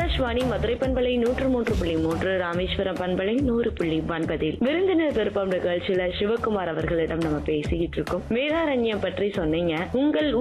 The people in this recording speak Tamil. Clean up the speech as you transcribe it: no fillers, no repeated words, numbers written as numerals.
ஆகாஷ்வாணி மதுரை பண்பலை 103.3, ராமேஸ்வரம் பண்பலை 100.9. விருந்தினர் விருப்பம் நிகழ்ச்சியில சிவகுமார் அவர்களிடம் நம்ம பேசிக்கிட்டு இருக்கோம். வேதாரண்யம் பற்றி சொன்னீங்க. உங்கள்